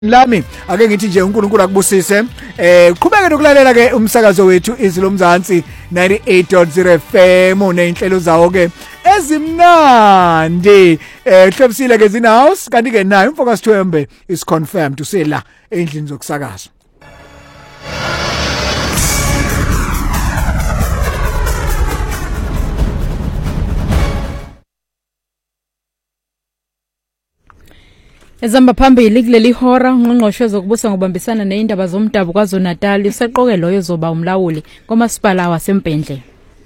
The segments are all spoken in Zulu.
lami ake ngithi nje uNkulunkulu akubusise qhubeke nokulalela ke umsakazo wethu izwi lomzansi 98.0 FM unenhlelo zawo ke ezimnandi hlebisile ke zinahouse kanti ke nayo umfocus Thwembe is confirmed usela endlini zokusakaza. Ezamba phambili kuleli hora ungqongqoshe zokubusa ngobambisana neindaba zomdabu kwaZulu-Natal useqoke loyo zoba umlawuli komasipala waseMpendle.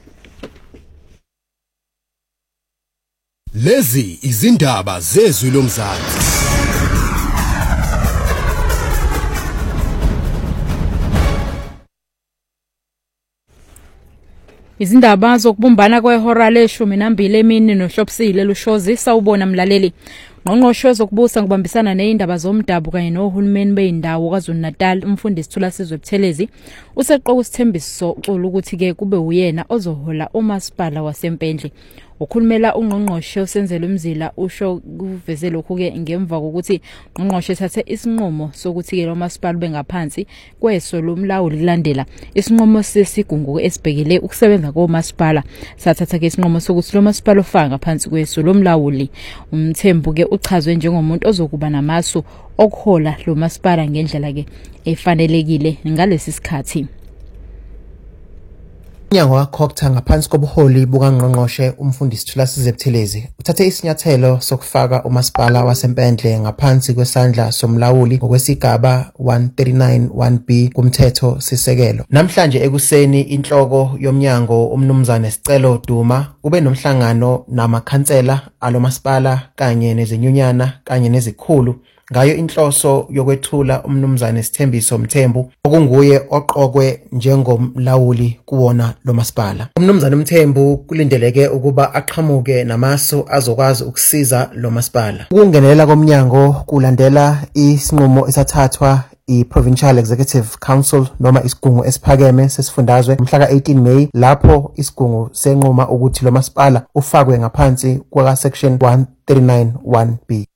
Lezi izindaba zezwi lomzansi. Izindaba zokubumbana kwehora le-12 emini nohlopsile lushozi sawubona mlaleli. Ngqongqoshe zokubusa ngobambisana neindaba zomdabu kanye nohulumeni beindawo kwaZulu-Natal umfundisi Thulasizwe Buthelezi useqoka isithembiso uxolo ukuthi ke kube uyena ozohola umasipala waseMpendle. Ukhulumela ungqongqoshe usenzele umzila usho kuveze lokhu ke ngemva kokuthi ungqongqoshe ethathe isinqumo sokuthi ke lo masipala bengaphansi kweso lomlawuli kulandela isinqumo sesigungu esibhekele ukusebenza komasipala. Sathatha ke isinqumo sokuthi lo masipala ofaka ngaphansi kweso lomlawuli umthembu ke uchazwe njengomuntu ozokuba namasu okuhola lo masipala ngendlela ke efanelekile ngalesi sikhathi. Nyango wakhokhtha ngaphansi kobuholi bukangqongqoshe umfundisi Thulasizwe Buthelezi uthathe isinyathelo sokufaka umasipala waseMpendle ngaphansi kwesandla somlawuli ngokwesigaba 139(1)B kumthetho sisekelo. Namhlanje ekuseni inhloko yomnyango umnumzane Sicelo Duma ube nomhlangano namakhansela alomasipala kanye nezinyunyana kanye nezikhulu ngayo inhloso yokwethula umnumzane Sithembiso Mthembu okunguye oqokwe njengomlawuli kuwona lo masipala. Umnumzane Mthembu kulindeleke ukuba aqhamuke namasu azokwazi ukusiza lo masipala. Ukungenelela komnyango kulandela isinqumo esathathwa i-Provincial Executive Council noma isigungu esiphakeme sesifundazwe mhla ka-18 May lapho isigungu senquma ukuthi lo masipala ufakwe ngaphansi kwa section 139(1)B.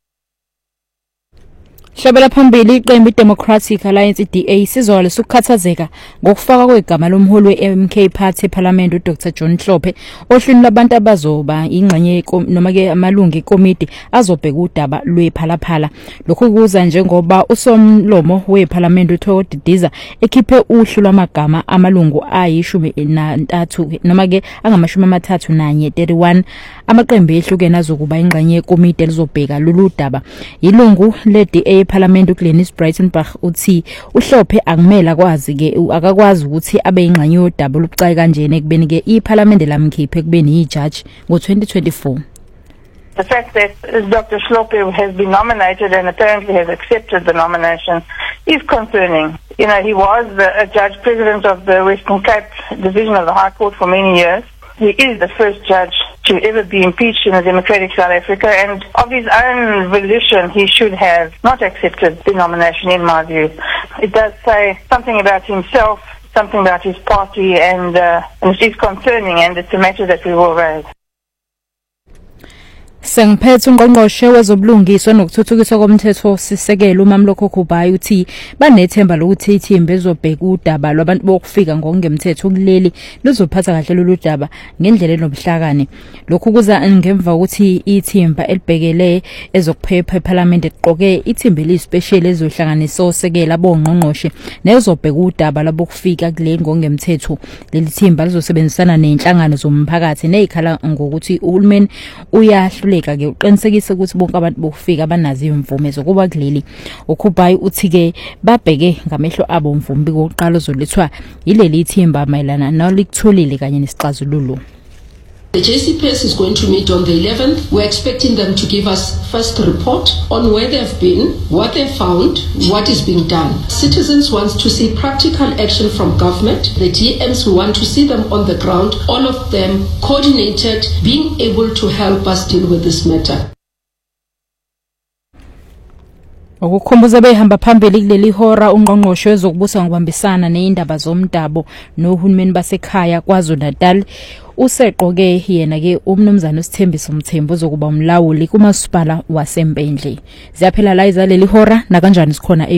Shabela phambili iqembu iDemocratic Alliance DA sizole sukukhathazeka ngokufaka kwegama lomholi weMK Party eParliament uDr John Hlophe ohlwini labantu abazoba ingxenye noma ke amalungu ekomiti azobheka udaba lwephalaphala. Lokhu kuza njengoba usomlomo weParliament uThoko Didiza ekhiphe uhlu lwamagama amalungu ayi13 noma ke angama31 31 amaqembu ehlukene azokuba ingxenye ekomiti elizobheka lolu daba. Ilungu leDA eParliament uGlenis Breitenbach uthi uHlophe akumela kwazi ke akakwazi ukuthi abe ingxenye yodaba olubucayi kanjena ekubeni ke iParliament lamkhiphe kubeni iJudge ngo2024. The fact that Dr. Hlophe has been nominated and apparently has accepted the nomination is concerning. You know, he was a judge president of the Western Cape Division of the High Court for many years. He is the first judge to ever be impeached in a democratic South Africa, and of his own volition, he should have not accepted the nomination, in my view. It does say something about himself, something about his party, and it is concerning, and it's a matter that we will raise. Sengiphethe ungqongqoshe wezobulungiswa nokuthuthukiswa komthetho sisekelo uMamloko Khubhayi uthi banethemba lokuthi ithimba ezobheka udaba lwabantu bokufika ngokungemthetho kuleli luzophatha kahle lolu daba ngendlela enobuhlakani. Lokhu kuza ngemva ukuthi ithimba elibhekele ezokuphepha eParliament eqoke ithimba elispecial ezohlanganisa osekela bongqongqoshe nezobheka udaba labokufika kuleli ngokungemthetho. Leli thimba lizosebenzisana nenhlangano zomphakathi nezikhala ngokuthi uhulumeni uyahluleka ke uqinisekise ukuthi bonke abantu bokufika banazi imvume zokuba kuleli. uKhubhayi uthi ke babheke ngamehlo abo umvumbi kokuqala ozolethwa yileli thimba mayelana nalikutholile kanye nesixazululo. The JCPS is going to meet on the 11th. We're expecting them to give us first report on where they've been, what they've found, what is being done. Citizens want to see practical action from government. The DMs, we want to see them on the ground, all of them coordinated, being able to help us deal with this matter. Ukukhumbuza behamba phambili kuleli hora ungqongqoshe wezokubusa ngobambisana neindaba zomdabu nohulumeni basekhaya kwaZulu-Natal useqoke yena ke umnumzana uSithembiso Mthembu ozokuba umlawuli kumasipala waseMpendle. Ziyaphela la izaleli hora na kanjani sikhona